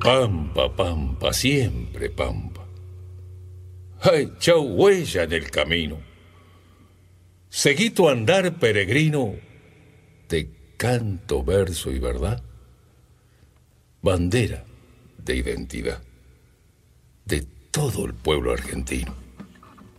Pampa, pampa, siempre pampa. Hay chau huella en el camino. Seguí tu andar peregrino de canto, verso y verdad. Bandera de identidad de todo el pueblo argentino.